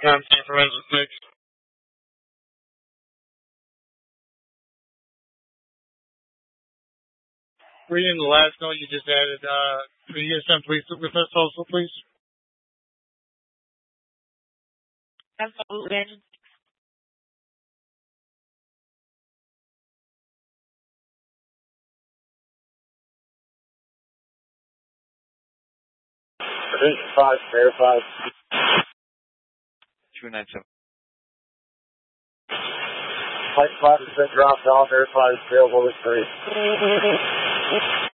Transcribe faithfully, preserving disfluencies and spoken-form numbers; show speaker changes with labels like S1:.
S1: Time for Resident six. Reading the last note you just added, uh, can you get some please with us also, please?
S2: Absolutely.
S1: Division five, verified.
S3: two nine seven.
S1: Flight five percent dropped off, verified, available with three.